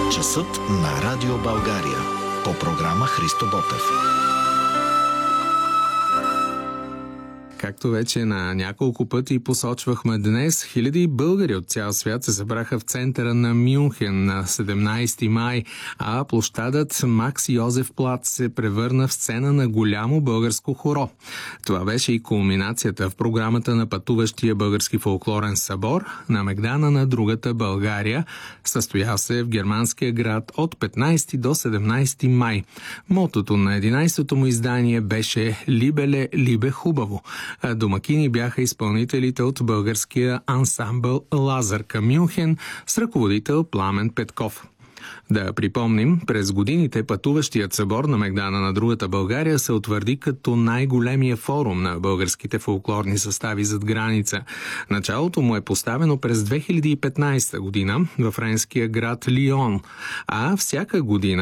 Часът на Радио България. По програма Христо Ботев. Както вече на няколко пъти посочвахме днес, хиляди българи от цял свят се събраха в центъра на Мюнхен на 17 май, а площадът Макс Йозеф Плац се превърна в сцена на голямо българско хоро. Това беше и кулминацията в програмата на пътуващия български фолклорен събор на Мегдана на другата България, състоял се в германския град от 15 до 17 май. Мотото на 11-то му издание беше «Либеле, либе хубаво». Домакини бяха изпълнителите от българския ансамбъл Лазарка Мюнхен с ръководител Пламен Петков. Да припомним, през годините пътуващият събор на Мегдана на другата България се утвърди като най-големия форум на българските фолклорни състави зад граница. Началото му е поставено през 2015 година във френския град Лион, а всяка година